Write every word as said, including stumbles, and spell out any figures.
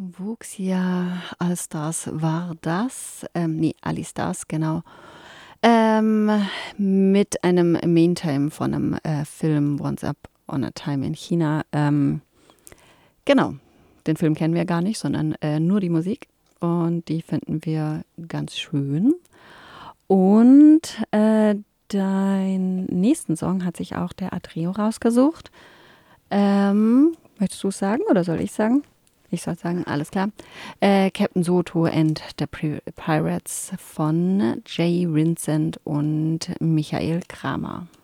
Wuxia Allstars war das. Ähm, ne, Ali Stars, genau. Ähm, mit einem Main-Theme von 'nem, äh, Film Once Upon a Time in China. Ähm, genau, den Film kennen wir gar nicht, sondern, äh, nur die Musik und die finden wir ganz schön. Und, äh, den nächsten Song hat sich auch der Adreo rausgesucht. Ähm, möchtest du's sagen oder soll ich's sagen? Ich soll's sagen, alles klar. Äh, Captain Soto and the Pirates von Jay Vincent und Michael Kramer.